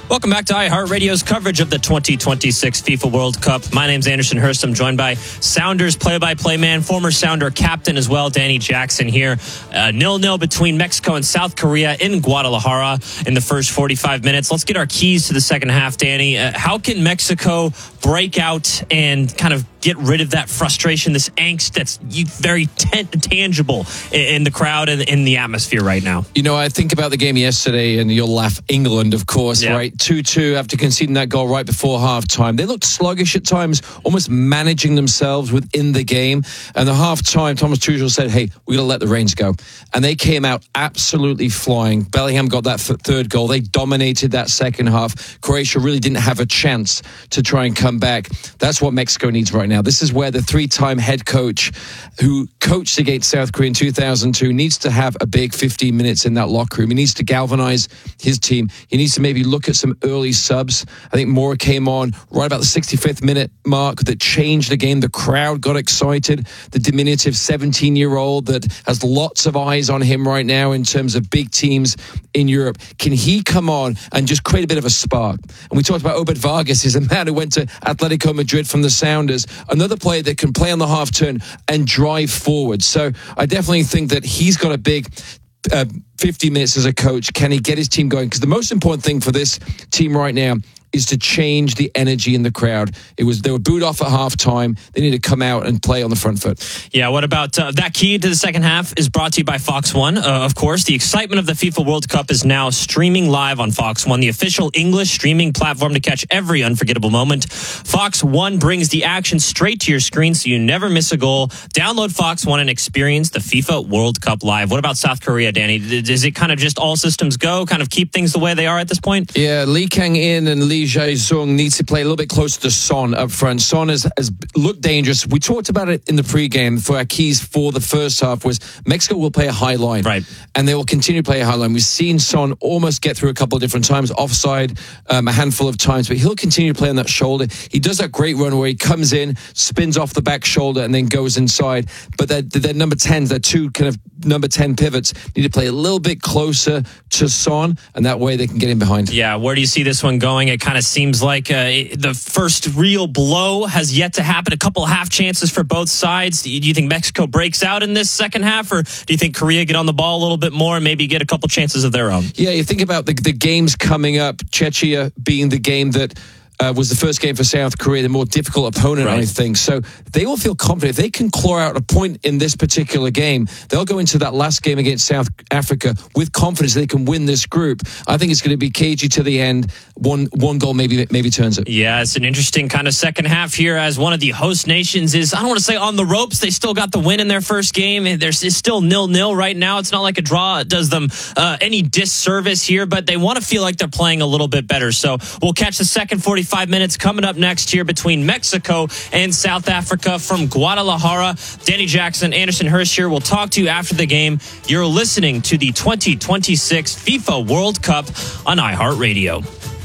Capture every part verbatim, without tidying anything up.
Welcome back to iHeartRadio's coverage of the twenty twenty-six FIFA World Cup. My name's Anderson Hurst. I'm joined by Sounders play-by-play man, former Sounder captain as well, Danny Jackson here. Uh, nil-nil between Mexico and South Korea in Guadalajara in the first forty-five minutes. Let's get our keys to the second half, Danny. Uh, how can Mexico break out and kind of get rid of that frustration, this angst that's very t- tangible in the crowd and in the atmosphere right now? You know, I think about the game yesterday, and you'll laugh, England, of course, yeah. right? two two after conceding that goal right before halftime. They looked sluggish at times, almost managing themselves within the game. And the halftime, Thomas Tuchel said, hey, we're going to let the reins go. And they came out absolutely flying. Bellingham got that th- third goal. They dominated that second half. Croatia really didn't have a chance to try and come back. That's what Mexico needs right now. This is where the three-time head coach who coached against South Korea in two thousand two needs to have a big fifteen minutes in that locker room. He needs to galvanize his team. He needs to maybe look at some early subs. I think Mora came on right about the sixty-fifth minute mark that changed the game. The crowd got excited. The diminutive seventeen-year-old that has lots of eyes on him right now in terms of big teams in Europe. Can he come on and just create a bit of a spark? And we talked about Obed Vargas. He's a man who went to Atletico Madrid from the Sounders. Another player that can play on the half turn and drive forward. So I definitely think that he's got a big uh, fifty minutes as a coach. Can he get his team going? Because the most important thing for this team right now is to change the energy in the crowd. It was they were booed off at halftime. They need to come out and play on the front foot. Yeah, what about uh, that key to the second half is brought to you by Fox One. Uh, of course, the excitement of the FIFA World Cup is now streaming live on Fox One, the official English streaming platform to catch every unforgettable moment. Fox One brings the action straight to your screen so you never miss a goal. Download Fox One and experience the FIFA World Cup live. What about South Korea, Danny? Is it kind of just all systems go, kind of keep things the way they are at this point? Yeah, Lee Kang-in and Lee Jae-sung needs to play a little bit closer to Son up front. Son has, has looked dangerous. We talked about it in the pregame for our keys for the first half was Mexico will play a high line. Right. And they will continue to play a high line. We've seen Son almost get through a couple of different times, offside um, a handful of times, but he'll continue to play on that shoulder. He does that great run where he comes in, spins off the back shoulder, and then goes inside. But they're, they're number tens, they're two kind of number ten pivots, need to play a little bit closer to Son, and that way they can get in behind. Yeah, where do you see this one going? It kind of seems like uh, the first real blow has yet to happen. A couple half chances for both sides. Do you think Mexico breaks out in this second half, or do you think Korea get on the ball a little bit more and maybe get a couple chances of their own? Yeah, you think about the, the games coming up, Czechia being the game that Uh, was the first game for South Korea, the more difficult opponent, right. I think. So they will feel confident. If they can claw out a point in this particular game, they'll go into that last game against South Africa with confidence they can win this group. I think it's going to be cagey to the end. One one goal maybe maybe turns it. Yeah, it's an interesting kind of second half here as one of the host nations is, I don't want to say on the ropes. They still got the win in their first game. There's it's still nil-nil right now. It's not like a draw does them uh, any disservice here, but they want to feel like they're playing a little bit better. So we'll catch the second forty-five minutes coming up next here between Mexico and South Africa from Guadalajara. Danny Jackson, Anderson Hurst here. We'll talk to you after the game. You're listening to the twenty twenty-six FIFA World Cup on iHeartRadio.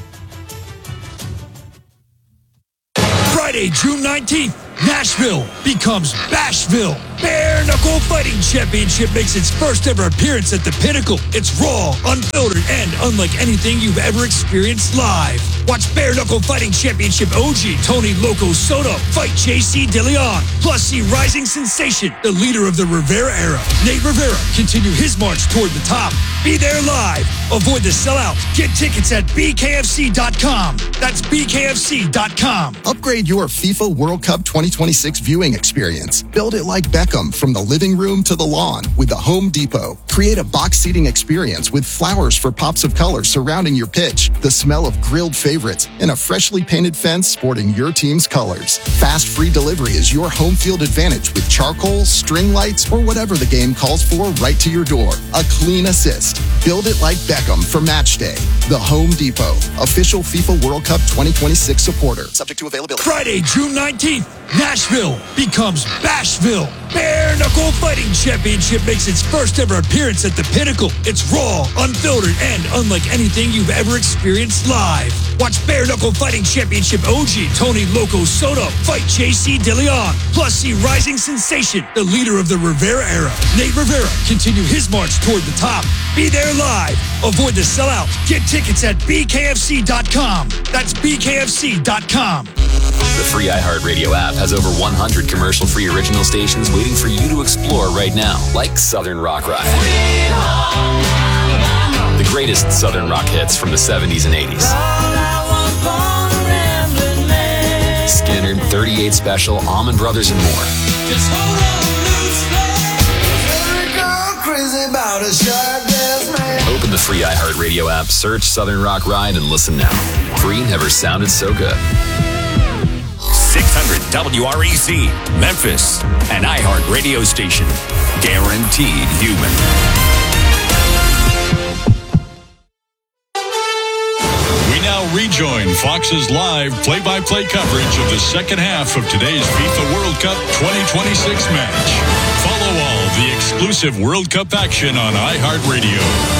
Friday, June nineteenth, Nashville becomes Bashville. Bare Knuckle Fighting Championship makes its first ever appearance at the Pinnacle. It's raw, unfiltered, and unlike anything you've ever experienced live. Watch Bare Knuckle Fighting Championship O G Tony Loco Soto fight J C DeLeon. Plus see rising sensation, the leader of the Rivera era, Nate Rivera, continue his march toward the top. Be there live. Avoid the sellout. Get tickets at B K F C dot com. That's B K F C dot com. Upgrade your FIFA World Cup twenty twenty-six viewing experience. Build it like Beckham from the living room to the lawn with the Home Depot. Create a box seating experience with flowers for pops of color surrounding your pitch, the smell of grilled favorites, and a freshly painted fence sporting your team's colors. Fast free delivery is your home field advantage with charcoal, string lights, or whatever the game calls for right to your door. A clean assist. Build it like Beckham for match day. The Home Depot, official FIFA World Cup twenty twenty-six supporter. Subject to availability. Friday, June nineteenth, Nashville becomes Bashville. Bare Knuckle Fighting Championship makes its first ever appearance at the Pinnacle. It's raw, unfiltered, and unlike anything you've ever experienced live. Watch Bare Knuckle Fighting Championship O G Tony Loco Soto fight J C DeLeon. Plus see rising sensation, the leader of the Rivera era, Nate Rivera, continue his march toward the top. Be there live. Avoid the sellout. Get tickets at B K F C dot com. That's B K F C dot com. The free iHeartRadio app has over one hundred commercial-free original stations waiting for you to explore right now, like Southern Rock Ride. The greatest Southern rock hits from the seventies and eighties. Skinner, thirty-eight Special, Allman Brothers, and more. Just hold on loose, crazy about a sharp man. Open the free iHeartRadio app, search Southern Rock Ride, and listen now. Free never sounded so good. six hundred W R E C, Memphis, an iHeart radio station. Guaranteed human. We now rejoin Fox's live play-by-play coverage of the second half of today's FIFA World Cup twenty twenty-six match. Follow all the exclusive World Cup action on iHeartRadio.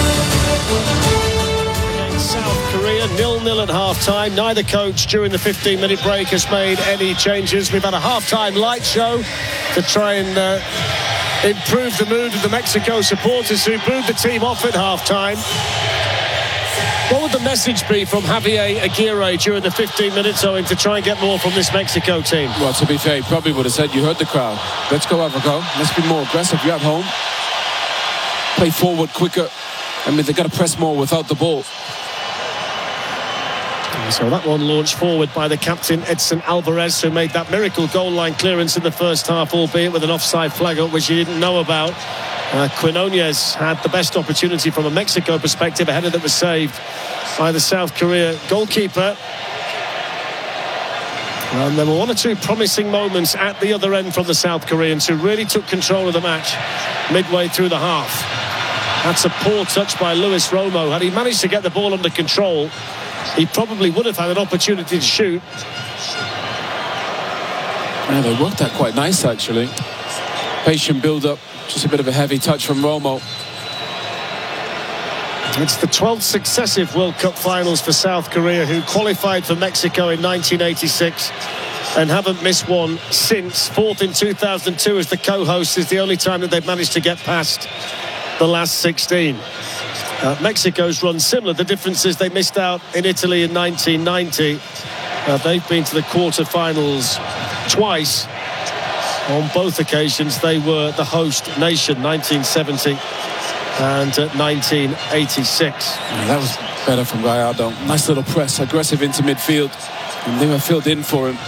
South Korea, nil nil at half-time. Neither coach during the fifteen-minute break has made any changes. We've had a half-time light show to try and uh, improve the mood of the Mexico supporters who booed the team off at half-time. What would the message be from Javier Aguirre during the fifteen minutes, Owen, to try and get more from this Mexico team? Well, to be fair, he probably would have said, you heard the crowd. Let's go have a go. Let's be more aggressive. You're at home. Play forward quicker. I mean, they've got to press more without the ball. So that one launched forward by the captain, Edson Alvarez, who made that miracle goal line clearance in the first half, albeit with an offside flag up, which he didn't know about. Uh, Quinones had the best opportunity from a Mexico perspective, a header that was saved by the South Korea goalkeeper. And there were one or two promising moments at the other end from the South Koreans, who really took control of the match midway through the half. That's a poor touch by Luis Romo. Had he managed to get the ball under control, he probably would have had an opportunity to shoot. Yeah, they worked that quite nice, actually. Patient build-up. Just a bit of a heavy touch from Romo. It's the twelfth successive World Cup finals for South Korea, who qualified for Mexico in nineteen eighty-six and haven't missed one since. Fourth in two thousand two as the co-host is the only time that they've managed to get past the last sixteen. Uh, Mexico's run similar. The difference is they missed out in Italy in nineteen ninety. Uh, they've been to the quarterfinals twice. On both occasions, they were the host nation, nineteen seventy and uh, nineteen eighty-six. Yeah, that was better from Gallardo. Nice little press, aggressive into midfield. And they were filled in for him.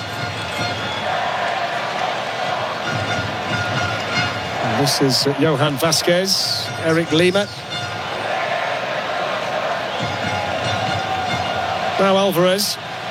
And this is uh, Johan Vasquez, Eric Lima. Now Alvarez.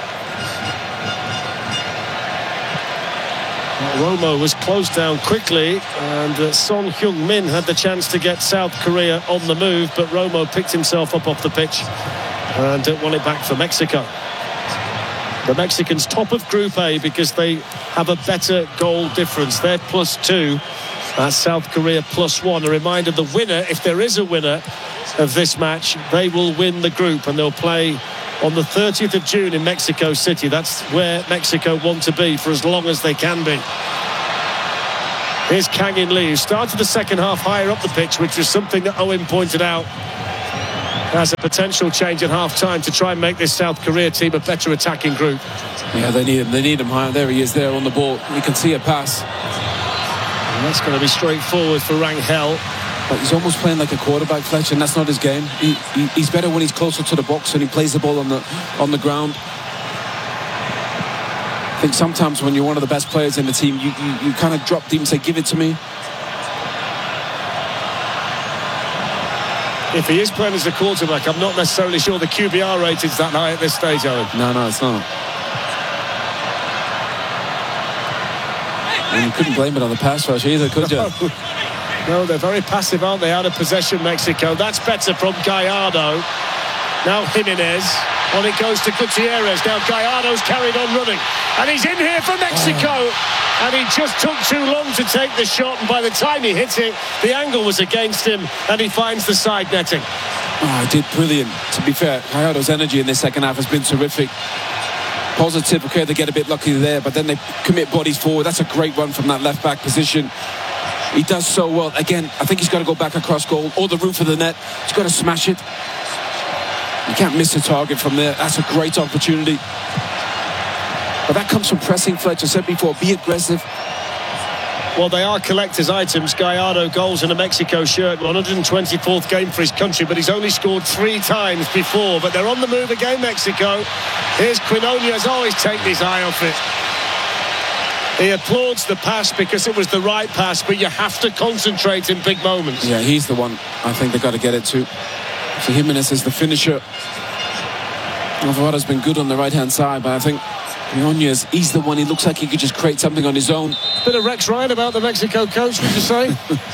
Romo was closed down quickly, and uh, Son Heung-min had the chance to get South Korea on the move, but Romo picked himself up off the pitch and uh, won it back for Mexico. The Mexicans top of Group A because they have a better goal difference. They're plus two, uh, South Korea plus one. A reminder, the winner, if there is a winner of this match, they will win the group, and they'll play on the thirtieth of June in Mexico City. That's where Mexico want to be for as long as they can be. Here's Kang In Lee, who started the second half higher up the pitch, which was something that Owen pointed out as a potential change at half-time to try and make this South Korea team a better attacking group. Yeah, they need him. They need him higher. There he is there on the ball. You can see a pass. And that's going to be straightforward for Rangel. But he's almost playing like a quarterback, Fletcher, and that's not his game. He, he, he's better when he's closer to the box and he plays the ball on the on the ground. I think sometimes when you're one of the best players in the team, you, you, you kind of drop deep and say, give it to me. If he is playing as a quarterback, I'm not necessarily sure the Q B R rating's that high at this stage, Owen. No, no, it's not. And you couldn't blame it on the pass rush either, could you? No, they're very passive, aren't they? Out of possession, Mexico. That's better from Gallardo. Now Jimenez. On it goes to Gutierrez. Now Gallardo's carried on running. And he's in here for Mexico. Oh. And he just took too long to take the shot. And by the time he hit it, the angle was against him. And he finds the side netting. Oh, he did brilliant. To be fair, Gallardo's energy in this second half has been terrific. Positive. Okay, they get a bit lucky there. But then they commit bodies forward. That's a great run from that left-back position. He does so well. Again, I think he's got to go back across goal or the roof of the net. He's got to smash it. You can't miss the target from there. That's a great opportunity. But that comes from pressing, Fletch. I said before, be aggressive. Well, they are collector's items. Gallardo goals in a Mexico shirt. one hundred twenty-fourth game for his country, but he's only scored three times before. But they're on the move again, Mexico. Here's Quinones. Always taken his eye off it. He applauds the pass because it was the right pass, but you have to concentrate in big moments. Yeah, he's the one I think they've got to get it to. So Jimenez is the finisher. Alvarado's been good on the right-hand side, but I think Quinones, he's the one. He looks like he could just create something on his own. Bit of Rex Ryan about the Mexico coach, would you say?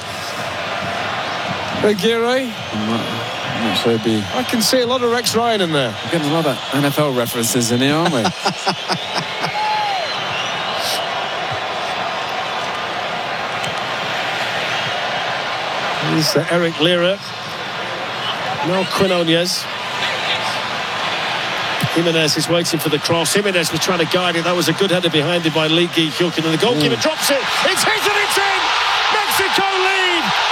Aguirre? I'm not, I'm not sure it'd be... I can see a lot of Rex Ryan in there. We're getting a lot of N F L references in here, aren't we? Here's uh, Eric Lira. No Quinones. Jimenez is waiting for the cross. Jimenez was trying to guide it. That was a good header behind him by Lee Gi-Kyulkin, and the goalkeeper mm. drops it. It's hit and it's in! Mexico lead!